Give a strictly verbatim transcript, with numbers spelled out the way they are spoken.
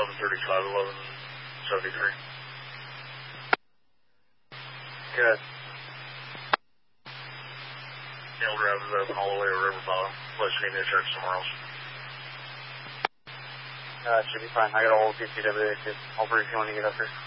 eleven thirty-five, eleven seventy-three. Good. Neil Drive is open all the way to River Bottom. Unless you need me to check somewhere else. Uh, should be fine. I got a whole P C W. I'll brief you when you get up here.